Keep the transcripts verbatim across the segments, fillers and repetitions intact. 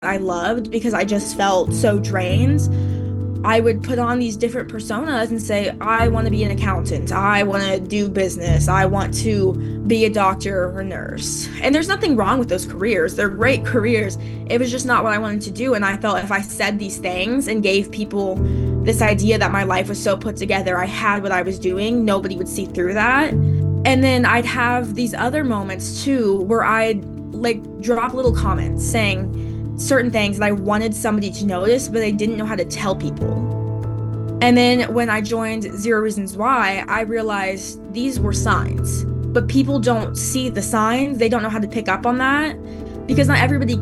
I loved because I just felt so drained. I would put on these different personas and say, I want to be an accountant. I want to do business. I want to be a doctor or a nurse. And there's nothing wrong with those careers. They're great careers. It was just not what I wanted to do. And I felt if I said these things and gave people this idea that my life was so put together, I had what I was doing, nobody would see through that. And then I'd have these other moments too where I'd like drop little comments saying, certain things that I wanted somebody to notice, but I didn't know how to tell people. And then when I joined Zero Reasons Why, I realized these were signs, but people don't see the signs. They don't know how to pick up on that because not everybody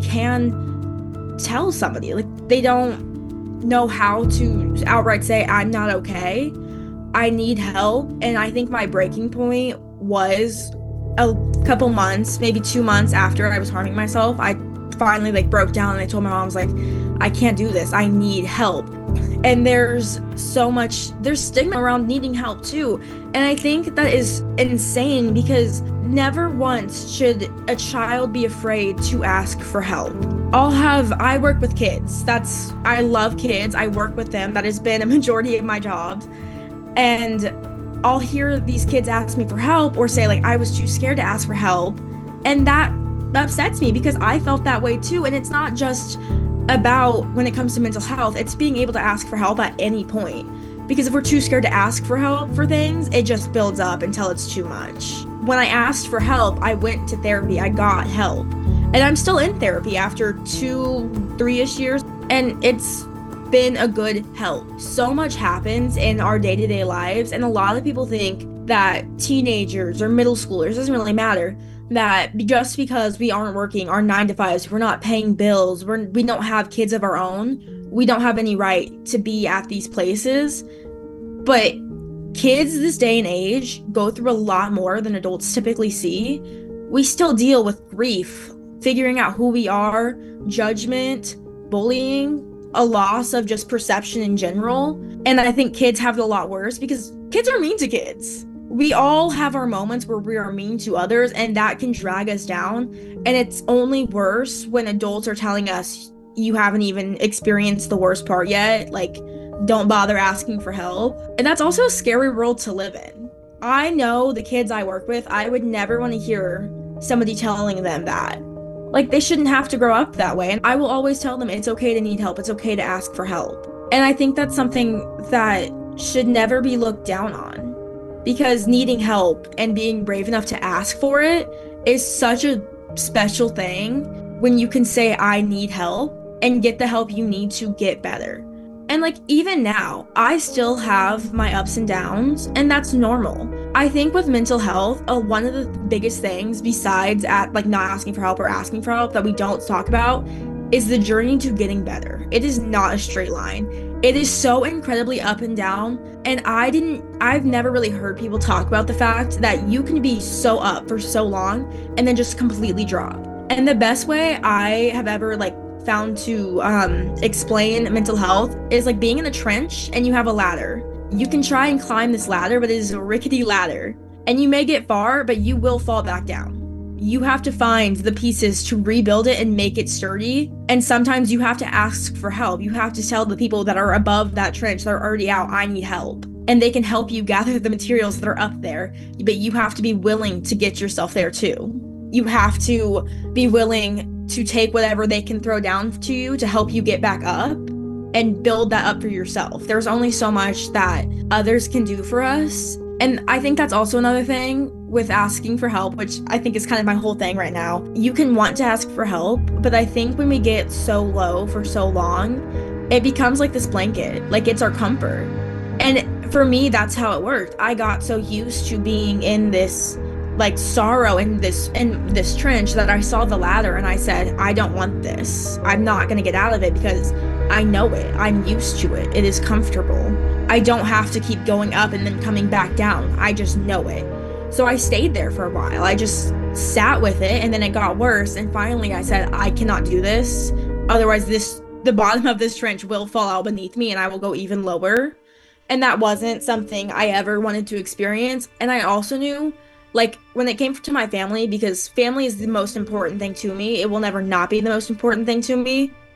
can tell somebody. Like they don't know how to outright say, I'm not okay. I need help. And I think my breaking point was a couple months, maybe two months after I was harming myself. I finally like broke down and I told my mom, I was like, I can't do this. I need help. And there's so much, there's stigma around needing help too. And I think that is insane because never once should a child be afraid to ask for help. I'll have, I work with kids. That's, I love kids. I work with them. That has been a majority of my jobs. And I'll hear these kids ask me for help or say like, I was too scared to ask for help. And that upsets me because I felt that way too. And it's not just about when it comes to mental health, it's being able to ask for help at any point. Because if we're too scared to ask for help for things, it just builds up until it's too much. When I asked for help, I went to therapy, I got help. And I'm still in therapy after two, three-ish years, and it's been a good help. So much happens in our day-to-day lives, and a lot of people think that teenagers or middle schoolers, doesn't really matter, that just because we aren't working our nine to fives, we're not paying bills, we're, we don't have kids of our own, we don't have any right to be at these places. But kids this day and age go through a lot more than adults typically see. We still deal with grief, figuring out who we are, judgment, bullying, a loss of just perception in general. And I think kids have it a lot worse because kids are mean to kids. We all have our moments where we are mean to others, and that can drag us down. And it's only worse when adults are telling us, you haven't even experienced the worst part yet. Like, don't bother asking for help. And that's also a scary world to live in. I know the kids I work with, I would never want to hear somebody telling them that. Like, they shouldn't have to grow up that way. And I will always tell them it's okay to need help. It's okay to ask for help. And I think that's something that should never be looked down on. Because needing help and being brave enough to ask for it is such a special thing when you can say, I need help, and get the help you need to get better. And like, even now, I still have my ups and downs, and that's normal. I think with mental health, uh, one of the biggest things besides at like not asking for help or asking for help that we don't talk about is the journey to getting better. It is not a straight line. It is so incredibly up and down. And I didn't, I've never really heard people talk about the fact that you can be so up for so long and then just completely drop. And the best way I have ever like found to um, explain mental health is like being in a trench and you have a ladder. You can try and climb this ladder, but it is a rickety ladder. And you may get far, but you will fall back down. You have to find the pieces to rebuild it and make it sturdy. And sometimes you have to ask for help. You have to tell the people that are above that trench that are already out, I need help. And they can help you gather the materials that are up there. But you have to be willing to get yourself there too. You have to be willing to take whatever they can throw down to you to help you get back up and build that up for yourself. There's only so much that others can do for us. And I think that's also another thing with asking for help, which I think is kind of my whole thing right now. You can want to ask for help, but I think when we get so low for so long, it becomes like this blanket, like it's our comfort. And for me, that's how it worked. I got so used to being in this like sorrow in this in this trench that I saw the ladder and I said, I don't want this. I'm not going to get out of it because I know it. I'm used to it. It is comfortable. I don't have to keep going up and then coming back down. I just know it. So I stayed there for a while. I just sat with it, and then it got worse. And finally I said, I cannot do this. Otherwise, this the bottom of this trench will fall out beneath me and I will go even lower. And that wasn't something I ever wanted to experience. And I also knew, like, when it came to my family, because family is the most important thing to me, it will never not be the most important thing to me.